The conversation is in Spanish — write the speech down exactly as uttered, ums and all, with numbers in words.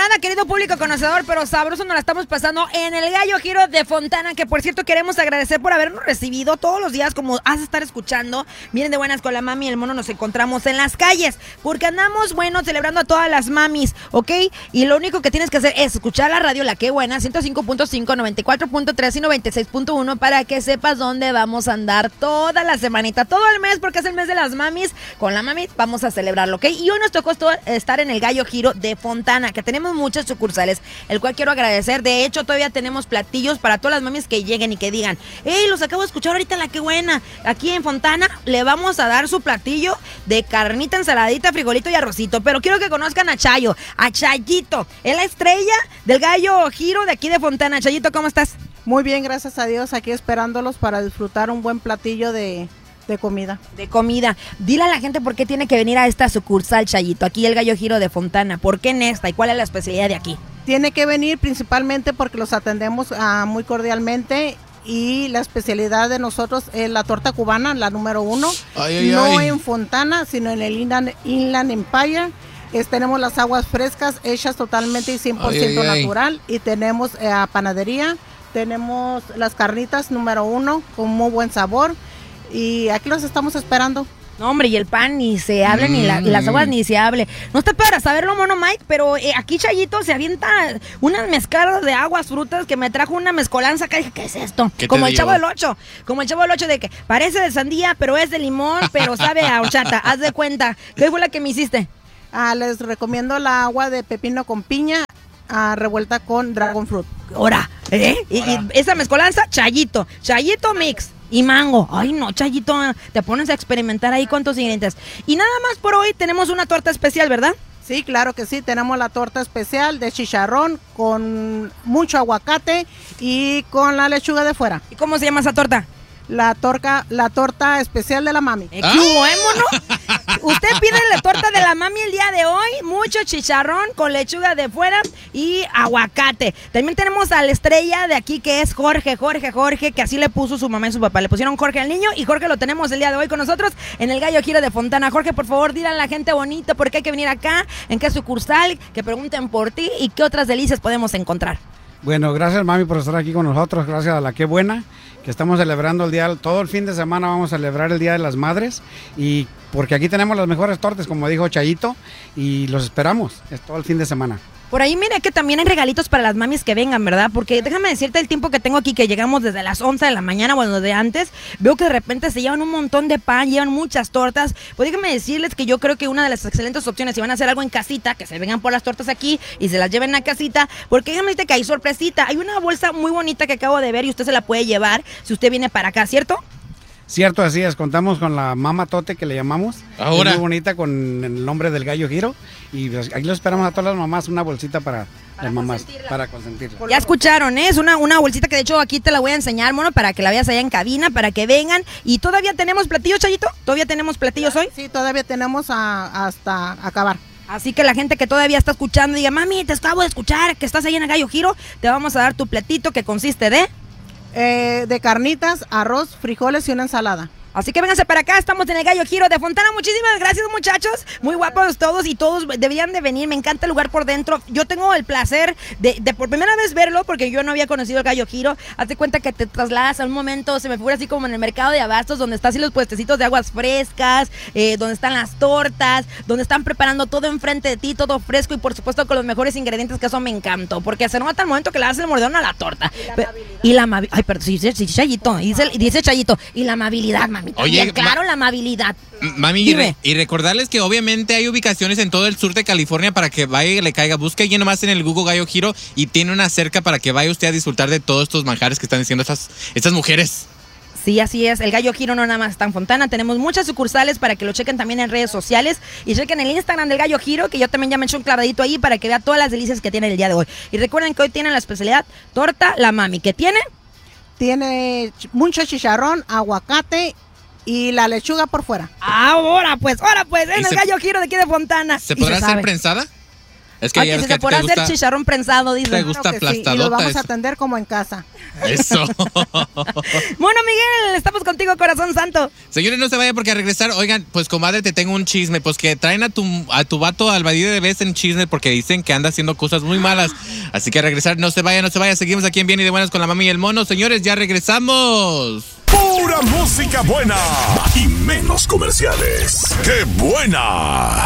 nada, querido público conocedor, pero sabroso nos la estamos pasando en el Gallo Giro de Fontana, que por cierto queremos agradecer por habernos recibido todos los días, como has de estar escuchando. Miren, de buenas con la mami y el mono nos encontramos en las calles, porque andamos, bueno, celebrando a todas las mamis, ¿ok? Y lo único que tienes que hacer es escuchar la radio La Que Buena, ciento cinco punto cinco, noventa y cuatro punto tres y noventa y seis punto uno, para que sepas dónde vamos a andar toda la semanita, todo el mes, porque es el mes de las mamis. Con la mami vamos a celebrarlo, ¿ok? Y hoy nos tocó estar en el Gallo Giro de Fontana, que tenemos muchas sucursales, el cual quiero agradecer. De hecho, todavía tenemos platillos para todas las mamis que lleguen y que digan, hey, los acabo de escuchar ahorita en La Que Buena. Aquí en Fontana le vamos a dar su platillo de carnita, ensaladita, frijolito y arrocito. Pero quiero que conozcan a Chayo, a Chayito. Es la estrella del Gallo Giro de aquí de Fontana. Chayito, ¿cómo estás? Muy bien, gracias a Dios, aquí esperándolos para disfrutar un buen platillo de... De comida. De comida. Dile a la gente por qué tiene que venir a esta sucursal, Chayito, aquí el Gallo Giro de Fontana. ¿Por qué en esta? ¿Y cuál es la especialidad de aquí? Tiene que venir principalmente porque los atendemos uh, muy cordialmente, y la especialidad de nosotros es la torta cubana, la número uno. Ay, ay, no ay. En Fontana, sino en el Inland, Inland Empire. Es, tenemos las aguas frescas hechas totalmente y cien por ciento ay, ay, natural. Ay. Y tenemos uh, panadería, tenemos las carnitas número uno con muy buen sabor. Y aquí los estamos esperando. No, hombre, y el pan ni se hable, mm. ni, la, y las aguas ni se hable. No está para saberlo, mono Mike, pero eh, aquí Chayito se avienta unas mezcladas de aguas, frutas, que me trajo una mezcolanza acá. Dije, ¿qué es esto? Como el digo? Chavo del Ocho. Como el Chavo del Ocho, de que parece de sandía, pero es de limón, pero sabe a horchata. Haz de cuenta. ¿Qué fue la que me hiciste? Ah, les recomiendo la agua de pepino con piña, ah, revuelta con dragon fruit. Ahora, ¿eh? Y, y esa mezcolanza, Chayito. Chayito mix. Y mango. Ay, no, Chayito, te pones a experimentar ahí con tus ingredientes. Y nada más por hoy tenemos una torta especial, ¿verdad? Sí, claro que sí. Tenemos la torta especial de chicharrón con mucho aguacate y con la lechuga de fuera. ¿Y cómo se llama esa torta? La torta, la torta especial de la mami. ¿Qué hubo, eh, mono? Usted pide la torta de la mami el día de hoy, mucho chicharrón con lechuga de fuera y aguacate. También tenemos a la estrella de aquí, que es Jorge, Jorge, Jorge, que así le puso su mamá y su papá. Le pusieron Jorge al niño, y Jorge lo tenemos el día de hoy con nosotros en el Gallo Giro de Fontana. Jorge, por favor, dile a la gente bonita por qué hay que venir acá, en qué sucursal, que pregunten por ti y qué otras delicias podemos encontrar. Bueno, gracias, mami, por estar aquí con nosotros. Gracias a La Que Buena, que estamos celebrando el día, todo el fin de semana vamos a celebrar el Día de las Madres, y porque aquí tenemos las mejores tortas, como dijo Chayito, y los esperamos, es todo el fin de semana. Por ahí, mira que también hay regalitos para las mamis que vengan, ¿verdad? Porque déjame decirte el tiempo que tengo aquí, que llegamos desde las once de la mañana, bueno, de antes. Veo que de repente se llevan un montón de pan, llevan muchas tortas. Pues déjame decirles que yo creo que una de las excelentes opciones, si van a hacer algo en casita, que se vengan por las tortas aquí y se las lleven a casita. Porque déjame decirte que hay sorpresita. Hay una bolsa muy bonita que acabo de ver y usted se la puede llevar si usted viene para acá, ¿cierto? Cierto, así es, contamos con la Mama Tote, que le llamamos. Ahora. Es muy bonita, con el nombre del Gallo Giro. Y pues, aquí lo esperamos a todas las mamás, una bolsita para, para las mamás, para consentirla. Ya escucharon, ¿eh? Es una, una bolsita que de hecho aquí te la voy a enseñar, mono, para que la veas allá en cabina, para que vengan. ¿Y todavía tenemos platillos, Chayito? ¿Todavía tenemos platillos hoy? Sí, todavía tenemos a, hasta acabar. Así que la gente que todavía está escuchando, diga, mami, te acabo de escuchar que estás ahí en el Gallo Giro, te vamos a dar tu platito, que consiste de... Eh, de carnitas, arroz, frijoles y una ensalada. Así que vénganse para acá, estamos en el Gallo Giro de Fontana. Muchísimas gracias, muchachos, muy guapos todos, y todos deberían de venir. Me encanta el lugar por dentro. Yo tengo el placer de, de por primera vez verlo, porque yo no había conocido el Gallo Giro. Hazte cuenta que te trasladas a un momento, se me figura así como en el mercado de abastos, donde están así los puestecitos de aguas frescas, eh, donde están las tortas, donde están preparando todo enfrente de ti, todo fresco, y por supuesto con los mejores ingredientes, que eso me encantó, porque se nota al momento que le das el mordón a la torta. Y la amabilidad. Ay, perdón, sí, sí, sí, Chayito, dice, dice Chayito, y la amabilidad, mami. Oye, bien, claro, la amabilidad. Mami, y, re, y recordarles que obviamente hay ubicaciones en todo el sur de California para que vaya y le caiga. Busque ahí nomás en el Google Gallo Giro y tiene una cerca para que vaya usted a disfrutar de todos estos manjares que están diciendo estas, estas mujeres. Sí, así es. El Gallo Giro no nada más está en Fontana. Tenemos muchas sucursales para que lo chequen también en redes sociales. Y chequen el Instagram del Gallo Giro, que yo también ya me eché un clavadito ahí para que vea todas las delicias que tiene el día de hoy. Y recuerden que hoy tienen la especialidad torta la mami. ¿Qué tiene? Tiene mucho chicharrón, aguacate y la lechuga por fuera. Ahora pues, ahora pues, en el se, Gallo Giro de aquí de Fontana. ¿Se podrá se hacer prensada? Es que Aquí ya si ves se que podrá te hacer gusta- chicharrón prensado, dice. Te gusta Claro que sí, y aplastadota los vamos eso. a atender como en casa. Eso. Bueno, Miguel, estamos contigo, corazón santo. Señores, no se vayan porque a regresar, oigan, pues comadre, te tengo un chisme, pues que traen a tu, a tu vato al marido de vez en chisme porque dicen que anda haciendo cosas muy malas. Así que a regresar, no se vayan, no se vayan, seguimos aquí en Bien y de Buenas con la Mami y el Mono. Señores, ya regresamos. Pura música buena y menos comerciales. ¡Qué buena!